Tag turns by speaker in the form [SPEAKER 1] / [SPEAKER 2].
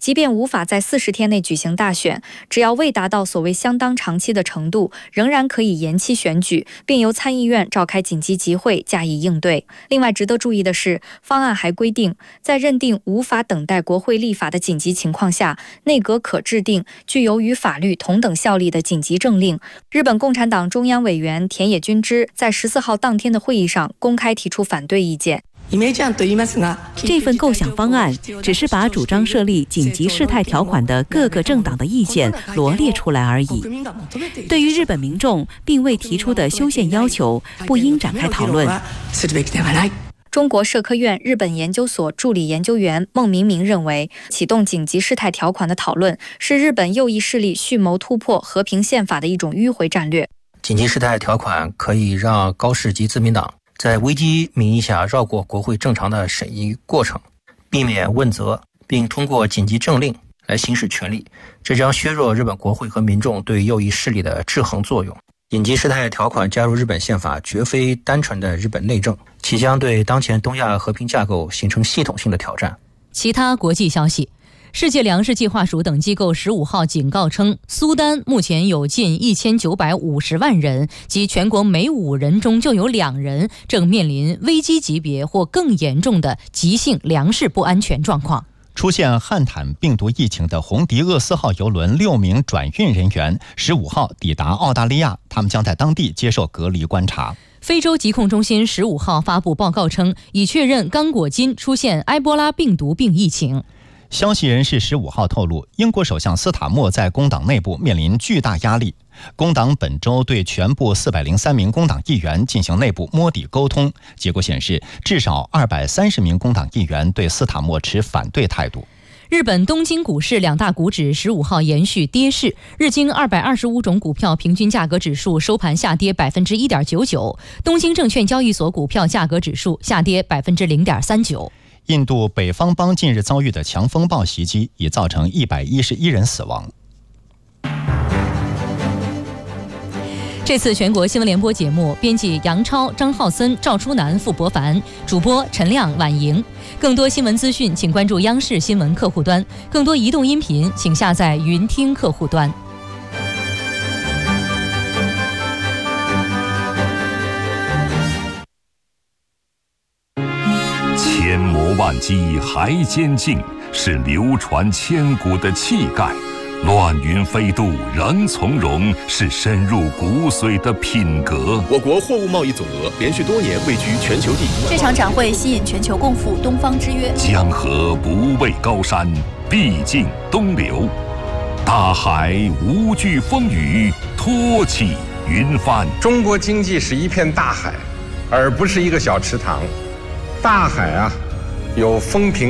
[SPEAKER 1] 即便无法在40天内举行大选，只要未达到所谓相当长期的程度，仍然可以延期选举，并由参议院召开紧急集会加以应对。另外值得注意的是，方案还规定，在认定无法等待国会立法的紧急情况下，内阁可制定具有与法律同等效力的紧急政令。日本共产党中央委员田野君之在14号当天的会议上公开提出反对意见。
[SPEAKER 2] 这份构想方案只是把主张设立紧急事态条款的各个政党的意见罗列出来而已。对于日本民众并未提出的修宪要求，不应展开讨论。
[SPEAKER 1] 中国社科院日本研究所助理研究员孟明明认为，启动紧急事态条款的讨论是日本右翼势力蓄谋突破和平宪法的一种迂回战略。
[SPEAKER 3] 紧急事态条款可以让高市及自民党在危机名义下绕过国会正常的审议过程，避免问责，并通过紧急政令来行使权力，这将削弱日本国会和民众对右翼势力的制衡作用。紧急事态条款加入日本宪法绝非单纯的日本内政，其将对当前东亚和平架构形成系统性的挑战。
[SPEAKER 4] 其他国际消息，世界粮食计划署等机构15号警告称，苏丹目前有近1950万人，即全国每5人中就有2人正面临危机级别或更严重的急性粮食不安全状况。
[SPEAKER 5] 出现汉坦病毒疫情的红迪厄斯号邮轮6名转运人员15号抵达澳大利亚，他们将在当地接受隔离观察。
[SPEAKER 4] 非洲疾控中心15号发布报告称，已确认刚果金出现埃博拉病毒病疫情。
[SPEAKER 5] 消息人士15号透露，英国首相斯塔默在工党内部面临巨大压力。工党本周对全部403名工党议员进行内部摸底沟通，结果显示，至少230名工党议员对斯塔默持反对态度。
[SPEAKER 4] 日本东京股市2大股指15号延续跌势，日经225种股票平均价格指数收盘下跌 1.99%， 东京证券交易所股票价格指数下跌 0.39%。
[SPEAKER 5] 印度北方邦近日遭遇的强风暴袭击，已造成111人死亡。
[SPEAKER 4] 这次全国新闻联播节目，编辑杨超、张浩森、赵初南、傅博凡，主播陈亮、婉莹。更多新闻资讯，请关注央视新闻客户端；更多移动音频，请下载云听客户端。
[SPEAKER 6] 千磨万击还坚劲，是流传千古的气概。乱云飞渡仍从容，是深入骨髓的品格。
[SPEAKER 7] 我国货物贸易总额连续多年位居全球第一。
[SPEAKER 8] 这场展会吸引全球共赴东方之约。
[SPEAKER 6] 江河不畏高山，必尽东流。大海无惧风雨，托起云帆。
[SPEAKER 9] 中国经济是一片大海，而不是一个小池塘。大海啊，有风平